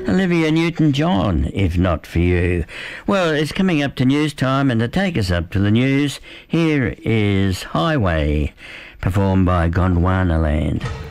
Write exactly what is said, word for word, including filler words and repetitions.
Olivia Newton-John, if not for you. Well, it's coming up to news time, and to take us up to the news, here is Highway, performed by Gondwana Land.